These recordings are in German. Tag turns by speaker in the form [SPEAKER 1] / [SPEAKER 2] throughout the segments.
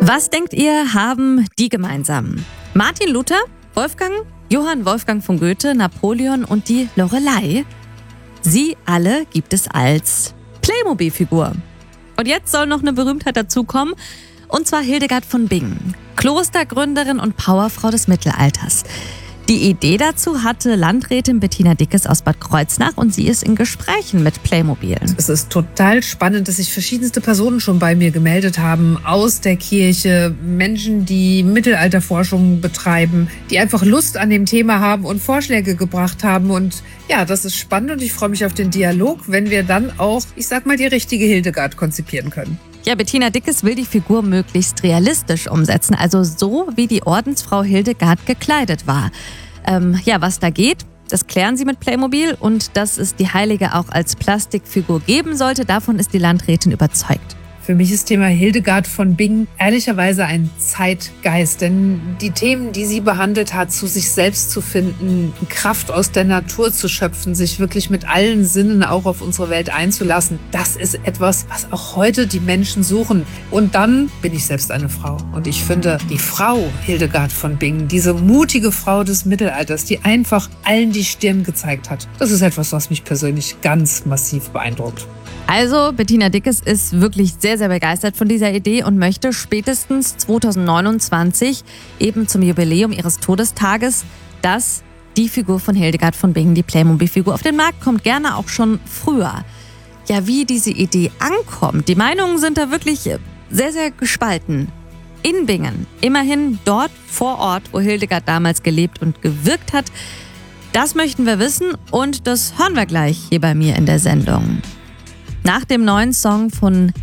[SPEAKER 1] Was denkt ihr, haben die gemeinsam? Martin Luther, Johann Wolfgang von Goethe, Napoleon und die Loreley? Sie alle gibt es als Playmobil-Figur. Und jetzt soll noch eine Berühmtheit dazukommen, und zwar Hildegard von Bingen, Klostergründerin und Powerfrau des Mittelalters. Die Idee dazu hatte Landrätin Bettina Dickes aus Bad Kreuznach und sie ist in Gesprächen mit Playmobil.
[SPEAKER 2] Es ist total spannend, dass sich verschiedenste Personen schon bei mir gemeldet haben aus der Kirche, Menschen, die Mittelalterforschung betreiben, die einfach Lust an dem Thema haben und Vorschläge gebracht haben. Und ja, das ist spannend und ich freue mich auf den Dialog, wenn wir dann auch, die richtige Hildegard konzipieren können.
[SPEAKER 1] Ja, Bettina Dickes will die Figur möglichst realistisch umsetzen, also so, wie die Ordensfrau Hildegard gekleidet war. Was da geht, das klären sie mit Playmobil, und dass es die Heilige auch als Plastikfigur geben sollte, davon ist die Landrätin überzeugt.
[SPEAKER 2] Für mich ist Thema Hildegard von Bingen ehrlicherweise ein Zeitgeist, denn die Themen, die sie behandelt hat, zu sich selbst zu finden, Kraft aus der Natur zu schöpfen, sich wirklich mit allen Sinnen auch auf unsere Welt einzulassen, das ist etwas, was auch heute die Menschen suchen. Und dann bin ich selbst eine Frau. Und ich finde, die Frau Hildegard von Bingen, diese mutige Frau des Mittelalters, die einfach allen die Stirn gezeigt hat, das ist etwas, was mich persönlich ganz massiv beeindruckt.
[SPEAKER 1] Also, Bettina Dickes ist wirklich sehr, sehr begeistert von dieser Idee und möchte spätestens 2029, eben zum Jubiläum ihres Todestages, dass die Figur von Hildegard von Bingen, die Playmobil-Figur, auf den Markt kommt, gerne auch schon früher. Ja, wie diese Idee ankommt, die Meinungen sind da wirklich sehr, sehr gespalten. In Bingen, immerhin dort vor Ort, wo Hildegard damals gelebt und gewirkt hat, das möchten wir wissen und das hören wir gleich hier bei mir in der Sendung. Nach dem neuen Song von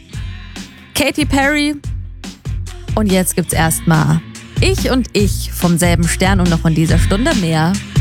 [SPEAKER 1] Katy Perry. Und jetzt gibt's erstmal Ich und ich vom selben Stern und noch in dieser Stunde mehr.